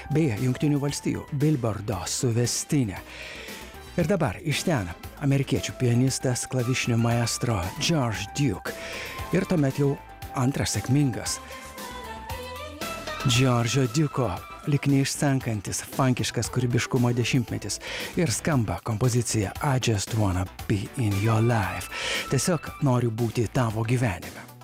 beje, Jungtinių valstijų Billboardo suvestinė. Ir dabar iš ten amerikiečių pianistas, klavišinio maestro George Duke. Ir tuomet jau antras sėkmingas George'o Duke'o lyg neišsenkantis funkiškas kūrybiškumo dešimtmetis. Ir skamba kompozicija I Just Wanna Be In Your Life. Tiesiog noriu būti tavo gyvenime.